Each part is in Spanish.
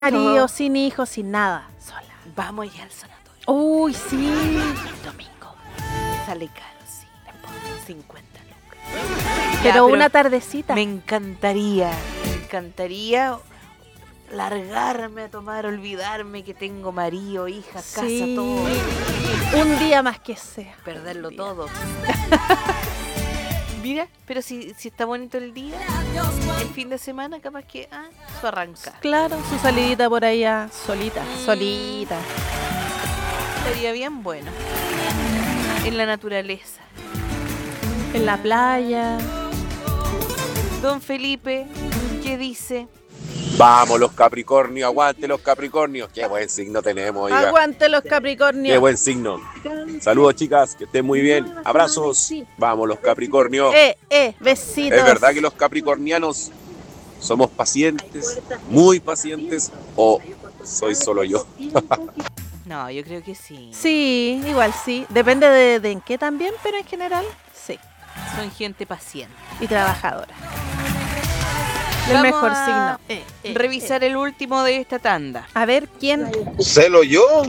marido, sin hijos, sin nada, sola. Vamos allá al sanatorio. Uy, sí. El domingo. Sale caro, sí. Le pongo 50 lucas. Pero una tardecita. Me encantaría largarme a tomar, olvidarme que tengo marido, hija, casa, Sí. todo. Un día más que sea. Perderlo todo. Mira, pero si está bonito el día, el fin de semana, capaz que su arranca. Claro, su salidita por allá, solita. Estaría bien bueno. En la naturaleza. En la playa. Don Felipe, ¿qué dice? Vamos los Capricornios, aguante los Capricornios. Qué buen signo tenemos, oiga. Aguante los Capricornios. Qué buen signo. Saludos, chicas, que estén muy bien. Abrazos. Vamos los Capricornios. Besitos. ¿Es verdad que los capricornianos somos pacientes, muy pacientes, o soy solo yo? No, yo creo que sí. Sí, igual sí. Depende de en qué también, pero en general, sí. Son gente paciente. Y trabajadora. El Vamos mejor a signo. revisar el último de esta tanda. A ver, ¿quién? ¿Celo yo?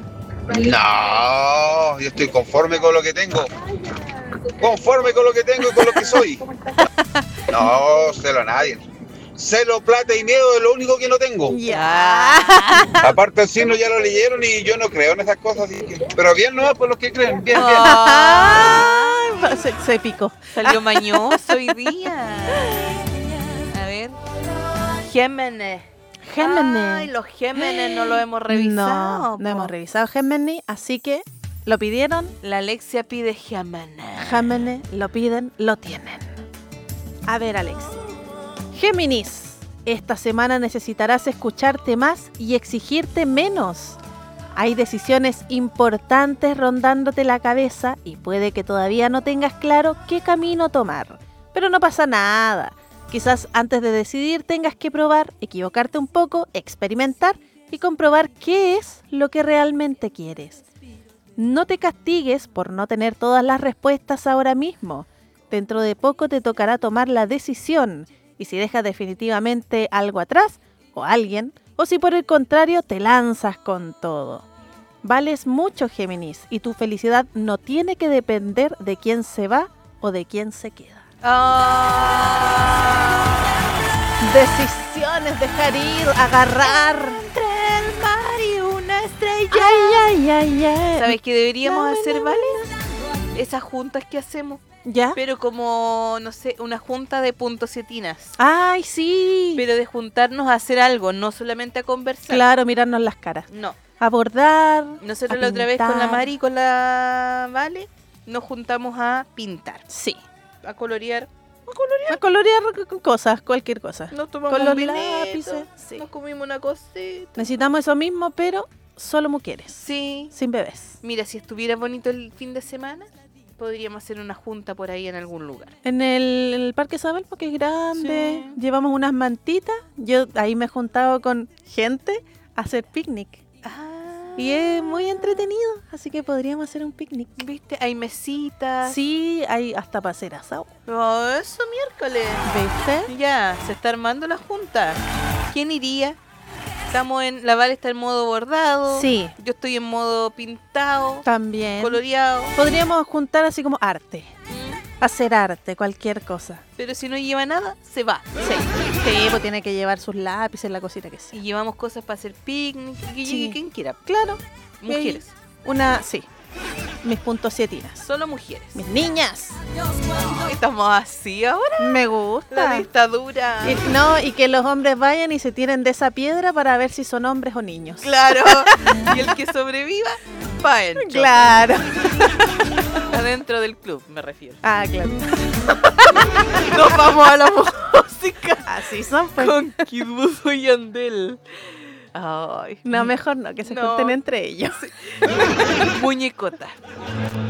No, yo estoy conforme con lo que tengo. Conforme con lo que tengo y con lo que soy. No celo a nadie. Celo, plata y miedo es lo único que no tengo. Ya. Aparte el signo ya lo leyeron y yo no creo en esas cosas. Así que... Pero bien nomás por los que creen. Bien, bien. Ay, se picó. Salió mañoso hoy día. A ver. Gémenes. Ay, los Gémenes no lo hemos revisado. No hemos revisado Géminis, así que lo pidieron. La Alexia pide Gémenes. Géminis, lo piden, lo tienen. A ver, Alex. Géminis, esta semana necesitarás escucharte más y exigirte menos. Hay decisiones importantes rondándote la cabeza y puede que todavía no tengas claro qué camino tomar. Pero no pasa nada. Quizás antes de decidir tengas que probar, equivocarte un poco, experimentar y comprobar qué es lo que realmente quieres. No te castigues por no tener todas las respuestas ahora mismo. Dentro de poco te tocará tomar la decisión y si dejas definitivamente algo atrás o alguien, o si por el contrario te lanzas con todo. Vales mucho, Géminis, y tu felicidad no tiene que depender de quién se va o de quién se queda. Decisiones, dejar ir, agarrar. Entre el mar y una estrella. Ay. ¿Sabes qué deberíamos hacer, vale? Esas juntas que hacemos. ¿Ya? Pero como, no sé, una junta de puntosietinas. Ay, sí. Pero de juntarnos a hacer algo, no solamente a conversar. Claro, mirarnos las caras. No. Abordar. Nosotros a la otra vez con la pintar. Mari y con la Vale nos juntamos a pintar, Sí. a colorear. A colorear cosas, cualquier cosa. Nos tomamos Con los un vinito, lápices, sí. nos comimos una cosita. Necesitamos eso mismo, pero solo mujeres. Sí. Sin bebés. Mira, si estuviera bonito el fin de semana, podríamos hacer una junta por ahí en algún lugar. En el Parque Isabel, porque es grande. Sí. Llevamos unas mantitas. Yo ahí me he juntado con gente a hacer picnic. Y es muy entretenido, así que podríamos hacer un picnic. ¿Viste? Hay mesitas. Sí, hay hasta para hacer asado. Oh, eso miércoles. ¿Viste? Ya, se está armando la junta. ¿Quién iría? La Vale está en modo bordado. Sí. Yo estoy en modo pintado, También. coloreado. Podríamos juntar así como arte. Hacer arte, cualquier cosa. Pero si no lleva nada, se va. Sí, pues tiene que llevar sus lápices, la cosita que sea. Y llevamos cosas para hacer picnic, que Sí. llegue quien quiera. Claro. Mujeres. Sí. Mis puntosietinas. Solo mujeres. Mis niñas. Estamos así ahora. Me La gusta. dictadura. Y que los hombres vayan y se tiren de esa piedra para ver si son hombres o niños. Claro. Y el que sobreviva, pa' adentro. Claro. Adentro del club, me refiero. Ah, claro. Nos vamos a la música. Así son, pues. Con Kid Buzo y Yandel. Ay. No, mejor no, que se No. junten entre ellos. Muñecota.